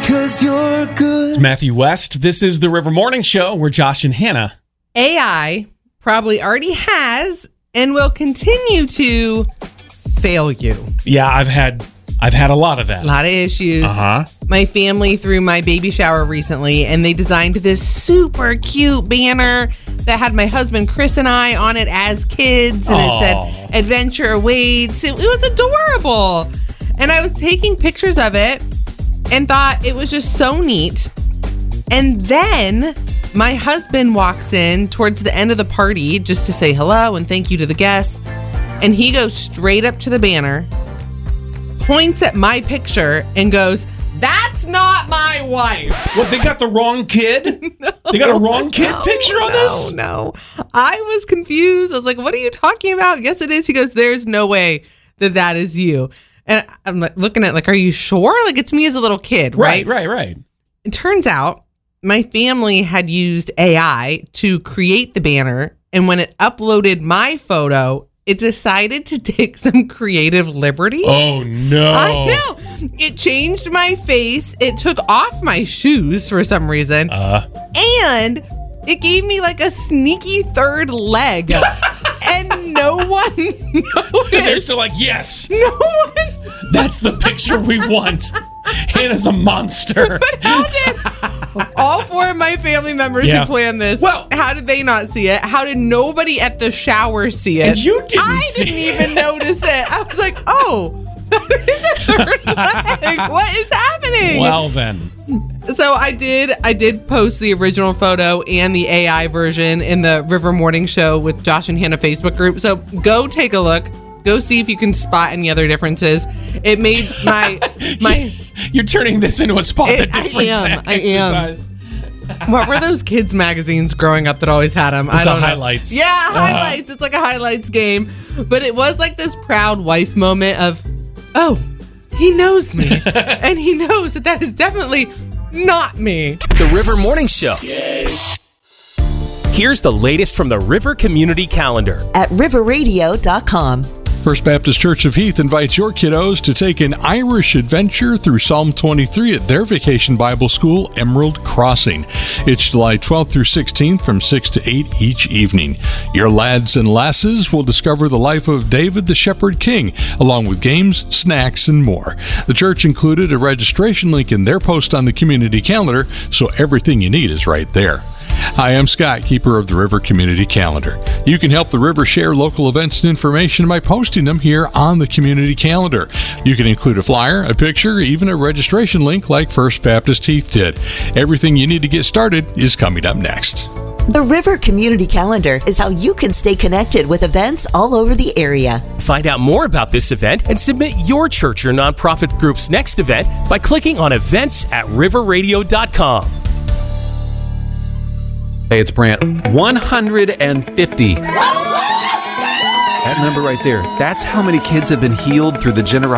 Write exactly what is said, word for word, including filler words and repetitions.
'cause you're good. It's Matthew West. This is the River Morning Show. We're Josh and Hannah. A I probably already has and will continue to fail you. Yeah, I've had I've had a lot of that. A lot of issues. Uh-huh. My family threw my baby shower recently, and they designed this super cute banner that had my husband Chris and I on it as kids, and Aww. it said "Adventure Awaits." It, it was adorable, and I was taking pictures of it and thought it was just so neat. And then my husband walks in towards the end of the party just to say hello and thank you to the guests, and he goes straight up to the banner, points at my picture, and goes, "That's not my wife." What, they got the wrong kid? No, they got a wrong kid no, picture on no, this? No, I was confused. I was like, "What are you talking about?" Yes, it is. He goes, "There's no way that that is you." And I'm like, looking at like, "Are you sure?" Like, it's me as a little kid, right? Right, right, right. It turns out my family had used A I to create the banner, and when it uploaded my photo, it decided to take some creative liberties. Oh, no. I know. It changed my face. It took off my shoes for some reason. Uh. And it gave me like a sneaky third leg. And no one noticed. They're still like, yes. No one. That's the picture we want. Hannah's a monster. But how did all four of my family members Yeah. who planned this, Well- how did they not see it? How did nobody at the shower see it? And you didn't I see didn't it. even notice it. I was like, oh, that is a third leg. What is happening? Well, then. So I did I did post the original photo and the A I version in the River Morning Show with Josh and Hannah Facebook group. So go take a look. Go see if you can spot any other differences. It made my my You're turning this into a spot the It- I difference am, I am. exercise. what were those kids magazines growing up that always had them? It's I a don't know. highlights. Yeah, Uh-huh. highlights. It's like a highlights game. But it was like this proud wife moment of, oh, he knows me. And he knows that that is definitely not me. The River Morning Show. Here's the latest from the River Community Calendar at river radio dot com. First Baptist Church of Heath invites your kiddos to take an Irish adventure through Psalm twenty-three at their vacation Bible school, Emerald Crossing. It's July twelfth through sixteenth from six to eight each evening. Your lads and lasses will discover the life of David the Shepherd King, along with games, snacks, and more. The church included a registration link in their post on the community calendar, so everything you need is right there. Hi, I'm Scott, keeper of the River Community Calendar. You can help the River share local events and information by posting them here on the community calendar. You can include a flyer, a picture, even a registration link like First Baptist Heath did. Everything you need to get started is coming up next. The River Community Calendar is how you can stay connected with events all over the area. Find out more about this event and submit your church or nonprofit group's next event by clicking on events at river radio dot com. Hey, it's Brant. one hundred fifty. That number right there, that's how many kids have been healed through the generosity